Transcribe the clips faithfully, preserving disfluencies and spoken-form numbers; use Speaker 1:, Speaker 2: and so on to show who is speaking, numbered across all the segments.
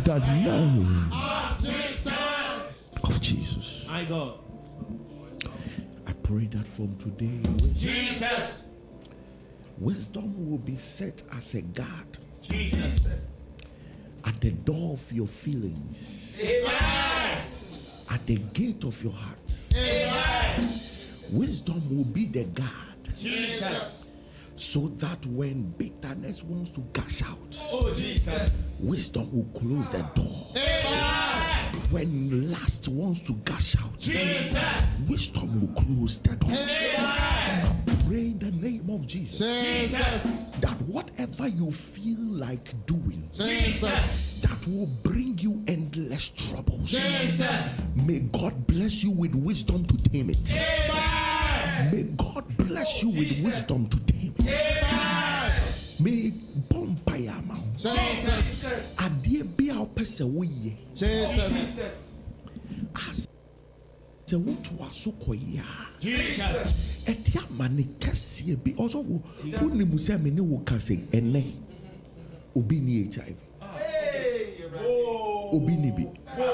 Speaker 1: the name of Jesus.
Speaker 2: My God.
Speaker 1: I pray that from today,
Speaker 2: Jesus.
Speaker 1: wisdom will be set as a guard
Speaker 2: Jesus.
Speaker 1: at the door of your feelings,
Speaker 2: Amen.
Speaker 1: at the gate of your heart.
Speaker 2: Amen.
Speaker 1: Wisdom will be the guard.
Speaker 2: Jesus.
Speaker 1: So that when bitterness wants to gush out,
Speaker 2: Oh, Jesus.
Speaker 1: wisdom will close the door.
Speaker 2: Amen.
Speaker 1: When lust wants to gush out,
Speaker 2: Jesus.
Speaker 1: wisdom will close the door.
Speaker 2: Amen.
Speaker 1: Pray in the name of Jesus.
Speaker 2: Jesus.
Speaker 1: That whatever you feel like doing,
Speaker 2: Jesus.
Speaker 1: that will bring you endless troubles,
Speaker 2: Jesus.
Speaker 1: may God bless you with wisdom to tame it.
Speaker 2: Amen.
Speaker 1: May God bless you with wisdom to tame it.
Speaker 2: Amen.
Speaker 1: May Bompayama.
Speaker 2: Jesus.
Speaker 1: Adie bi a opese wo ye.
Speaker 2: Jesus.
Speaker 1: As se wo to aso koya.
Speaker 2: Jesus.
Speaker 1: Etia mane kase bi also wo onimu se me ne wo kase ene obi ni H I V. Obi ni bi.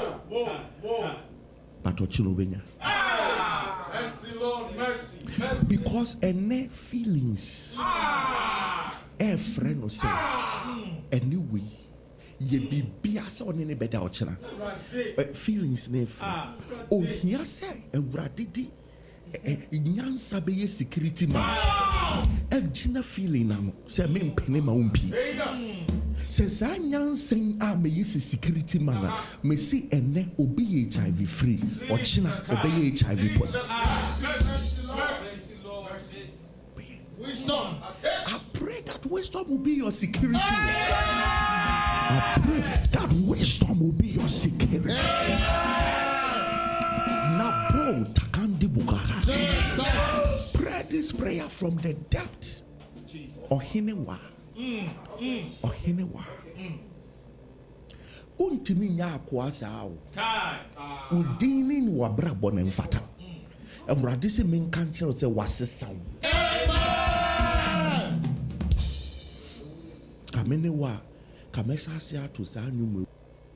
Speaker 1: But ochino benya.
Speaker 2: Mercy, Lord, mercy. Mercy.
Speaker 1: Because ene feelings. Eh friend no say. Anyway, ye bibia se one ne beda ochina. Feelings ne fa. Oh hia say ewurade di nyansa be ye security man. E gina feeling na no say me mpene ma umpi. Se sa nyansen a me ye security man me see ene obi H I V free ochina obi H I V positive.
Speaker 2: Wisdom.
Speaker 1: I pray that wisdom will be your security. I pray that wisdom will be your security. Nabo takandi bukara. Pray this prayer from the depth. Ohinewa. Ohinewa. Untimi nya akwasa awo. Udini ni wabra bone mfata. Ewurade se menka nkyerɛ sɛ wasesa wo. Kamene wa kamesha ase ato saa nwumu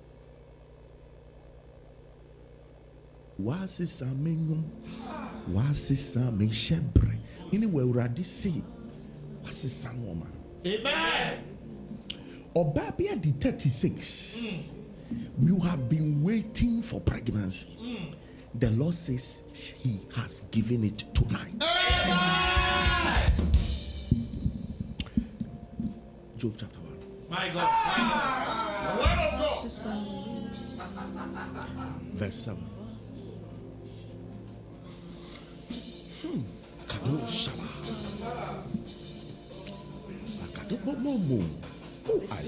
Speaker 1: wasesa menwum wasesa me shebre ini we Awurade se wasesa no ma.
Speaker 2: Amen.
Speaker 1: Oba bia di thirty-six. You have been waiting for pregnancy. Mm. The Lord says he has given it tonight.
Speaker 2: Amen.
Speaker 1: Job chapter one.
Speaker 2: My God. My God. Word of God.
Speaker 1: Verse seven. Hmm. Kado shala. Akado momo. Oh, I